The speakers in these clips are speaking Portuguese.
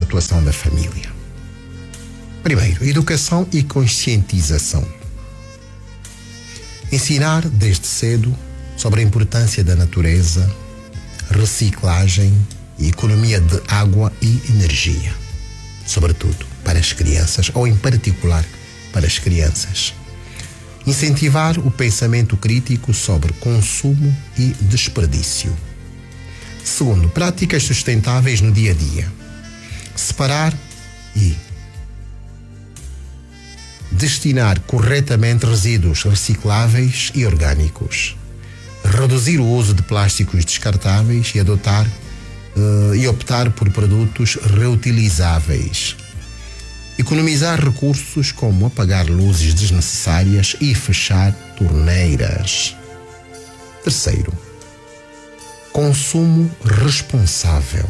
atuação da família. Primeiro, educação e conscientização. Ensinar desde cedo sobre a importância da natureza, reciclagem e economia de água e energia, sobretudo para as crianças, ou em particular para as crianças. Incentivar o pensamento crítico sobre consumo e desperdício. Segundo, práticas sustentáveis no dia a dia. Separar e destinar corretamente resíduos recicláveis e orgânicos. Reduzir o uso de plásticos descartáveis e optar por produtos reutilizáveis. Economizar recursos como apagar luzes desnecessárias e fechar torneiras. Terceiro, consumo responsável.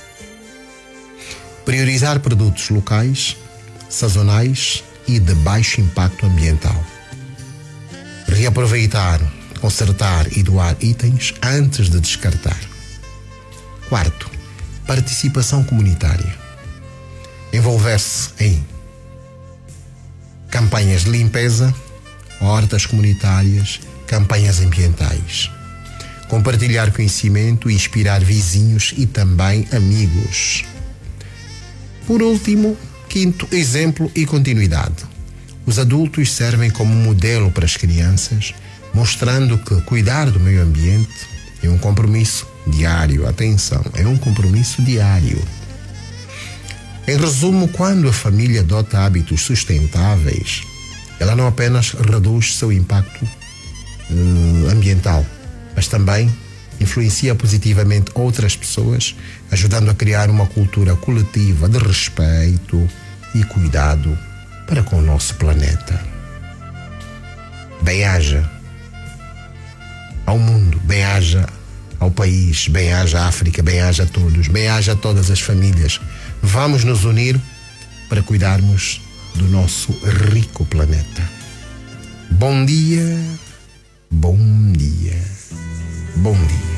Priorizar produtos locais, sazonais e de baixo impacto ambiental. Reaproveitar, consertar e doar itens antes de descartar. Quarto, participação comunitária. Envolver-se em campanhas de limpeza, hortas comunitárias, campanhas ambientais. Compartilhar conhecimento e inspirar vizinhos e também amigos. Por último, quinto, exemplo e continuidade. Os adultos servem como modelo para as crianças, mostrando que cuidar do meio ambiente é um compromisso diário. Atenção, é um compromisso diário. Em resumo, quando a família adota hábitos sustentáveis, ela não apenas reduz seu impacto ambiental, mas também influencia positivamente outras pessoas, ajudando a criar uma cultura coletiva de respeito e cuidado para com o nosso planeta. Bem-aja ao mundo, bem-aja ao país, bem-aja à África, bem-aja a todos, bem-aja a todas as famílias. Vamos nos unir para cuidarmos do nosso rico planeta. Bom dia, bom dia, bom dia.